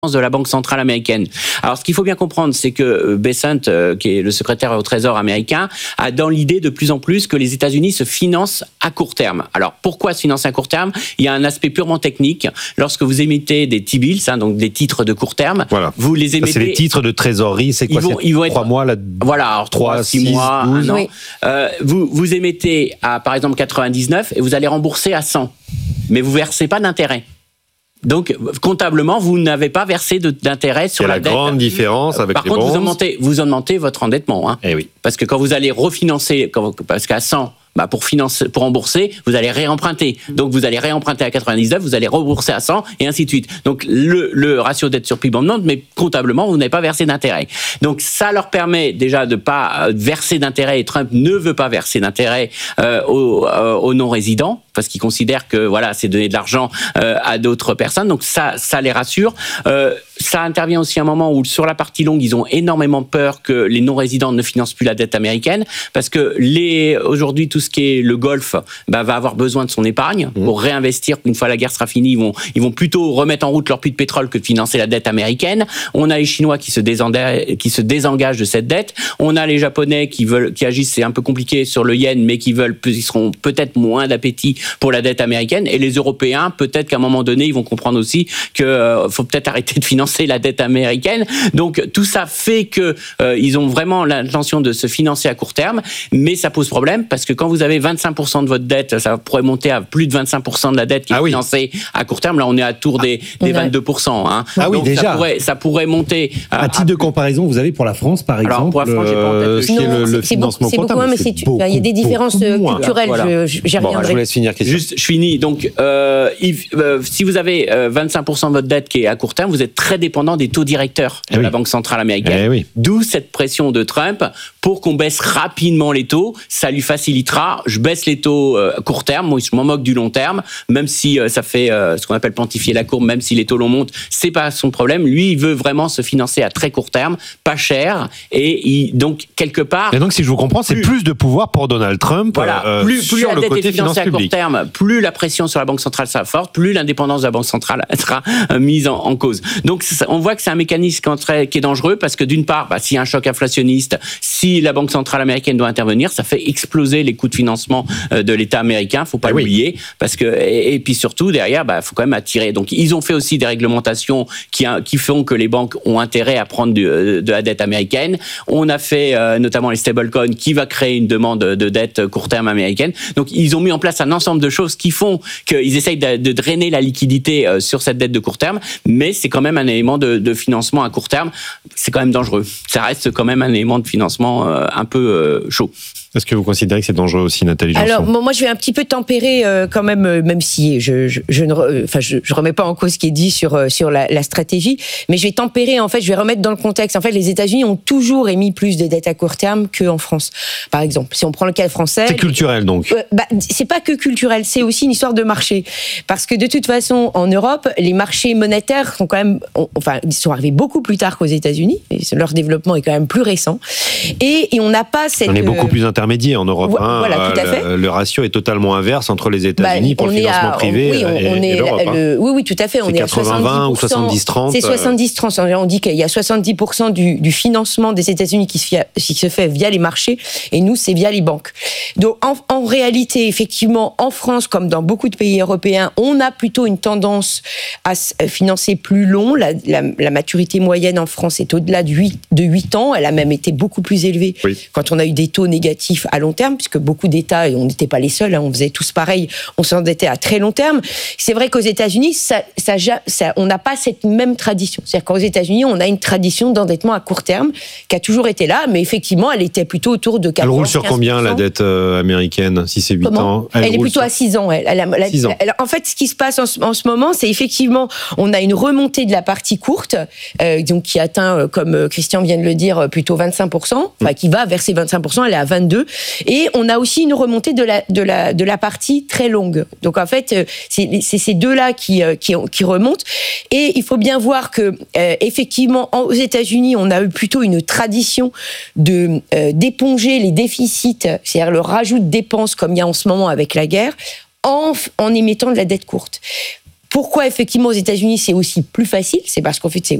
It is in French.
de la Banque centrale américaine. Alors, ce qu'il faut bien comprendre, c'est que Bessent, qui est le secrétaire au Trésor américain, a dans l'idée de plus en plus que les États-Unis se financent à court terme. Alors, pourquoi se financer à court terme ? Il y a un aspect purement technique. Lorsque vous émettez des T-bills, donc des titres de court terme, voilà. Vous les émettez... Ça, c'est les titres de trésorerie, c'est quoi ? Ils vont être 3 mois, là. Voilà, alors 3, 6 mois, 1 an. Oui. Vous émettez à, par exemple, 99 et vous allez rembourser à 100. Mais vous versez pas d'intérêt. Donc, comptablement, vous n'avez pas versé d'intérêt sur la dette. Il y a la grande différence avec les bonds. Par contre, vous augmentez votre endettement. Hein. Eh oui. Parce que quand vous allez refinancer, parce qu'à 100, pour rembourser, vous allez réemprunter. Donc, vous allez réemprunter à 99, vous allez rembourser à 100, et ainsi de suite. Donc, le ratio dette sur PIB augmente, mais comptablement, vous n'avez pas versé d'intérêt. Donc, ça leur permet déjà de pas verser d'intérêt, et Trump ne veut pas verser d'intérêt aux non-résidents, parce qu'il considère que, voilà, c'est donner de l'argent à d'autres personnes. Donc, ça les rassure. Ça intervient aussi à un moment où, sur la partie longue, ils ont énormément peur que les non-résidents ne financent plus la dette américaine, parce que aujourd'hui, tout ce qui est le Golfe va avoir besoin de son épargne pour réinvestir. Une fois la guerre sera finie, ils vont plutôt remettre en route leur puits de pétrole que de financer la dette américaine. On a les Chinois qui se désengagent de cette dette. On a les Japonais qui agissent, c'est un peu compliqué sur le yen, mais ils seront peut-être moins d'appétit pour la dette américaine. Et les Européens, peut-être qu'à un moment donné, ils vont comprendre aussi que faut peut-être arrêter de financer la dette américaine. Donc tout ça fait que ils ont vraiment l'intention de se financer à court terme, mais ça pose problème parce que quand vous avez 25% de votre dette, ça pourrait monter à plus de 25% de la dette qui est financée à court terme. Là, on est à tour des 22%. Hein. Ah oui, donc, déjà. Ça pourrait monter. À titre de comparaison, vous avez pour la France, par exemple, pour la France, j'ai pas en tête le financement c'est comptable. Beaucoup moins, mais il y a des différences culturelles. Voilà. J'y reviendrai. Je vous laisse finir. Juste, je finis. Donc, si vous avez 25% de votre dette qui est à court terme, vous êtes très dépendant des taux directeurs de la Banque centrale américaine. D'où cette pression de Trump pour qu'on baisse rapidement les taux. Ça lui facilitera. Je baisse les taux à court terme. Moi, je m'en moque du long terme, même si ça fait ce qu'on appelle pontifier la courbe, même si les taux l'on monte, c'est pas son problème. Lui, il veut vraiment se financer à très court terme, pas cher, et donc quelque part. Et donc, si je vous comprends, c'est plus de pouvoir pour Donald Trump. Voilà. Plus sur la le dette côté est financée à court terme, plus la pression sur la Banque centrale sera forte, plus l'indépendance de la Banque centrale sera mise en cause. Donc, on voit que c'est un mécanisme qui est dangereux parce que d'une part, s'il y a un choc inflationniste, si la Banque centrale américaine doit intervenir, ça fait exploser les coûts de financement de l'État américain. Faut pas l'oublier parce que et puis surtout derrière, faut quand même attirer. Donc, ils ont fait aussi des réglementations qui font que les banques ont intérêt à prendre de la dette américaine. On a fait notamment les stablecoins qui va créer une demande de dette court terme américaine. Donc, ils ont mis en place un ensemble de choses qui font qu'ils essayent de drainer la liquidité sur cette dette de court terme, mais c'est quand même un élément de financement à court terme. C'est quand même dangereux. Ça reste quand même un élément de financement un peu chaud. Est-ce que vous considérez que c'est dangereux aussi, Nathalie Janson ? Alors, moi, je vais un petit peu tempérer quand même si je ne remets pas en cause ce qui est dit sur la stratégie, mais je vais tempérer, en fait, je vais remettre dans le contexte. En fait, les États-Unis ont toujours émis plus de dettes à court terme qu'en France. Par exemple, si on prend le cas français... C'est culturel, donc. C'est pas que culturel, c'est aussi une histoire de marché. Parce que de toute façon, en Europe, les marchés monétaires sont quand même... ils sont arrivés beaucoup plus tard qu'aux États-Unis. Leur développement est quand même plus récent. Et on n'a pas cette... On est beaucoup plus intermédiaire en Europe. Voilà, tout à fait. Le ratio est totalement inverse entre les États-Unis pour le financement privé et l'Europe. Oui, tout à fait. On est à 80-20 ou 70-30. C'est 70-30. On dit qu'il y a 70% du financement des États-Unis qui se fait via les marchés, et nous, c'est via les banques. Donc, en réalité, effectivement, en France, comme dans beaucoup de pays européens, on a plutôt une tendance à financer plus long. La maturité moyenne en France est au-delà de 8 ans. Elle a même été beaucoup plus élevée quand on a eu des taux négatifs à long terme, puisque beaucoup d'États, et on n'était pas les seuls, on faisait tous pareil, on s'endettait à très long terme. C'est vrai qu'aux États-Unis, on n'a pas cette même tradition. C'est-à-dire qu'aux États-Unis, on a une tradition d'endettement à court terme qui a toujours été là, mais effectivement, elle était plutôt autour de 14%. Elle roule sur combien, la dette américaine, si c'est 8 ans Elle est plutôt à 6 ans. 6 ans. En fait, ce qui se passe en ce moment, c'est effectivement, on a une remontée de la partie courte, donc qui atteint, comme Christian vient de le dire, plutôt 25%, qui va verser 25%, elle est à 22%. Et on a aussi une remontée de la partie très longue. Donc en fait, c'est ces deux-là qui remontent. Et il faut bien voir que effectivement, aux États-Unis, on a eu plutôt une tradition d'éponger les déficits, c'est-à-dire le rajout de dépenses comme il y a en ce moment avec la guerre, en émettant de la dette courte. Pourquoi effectivement aux États-Unis c'est aussi plus facile? C'est parce qu'en fait c'est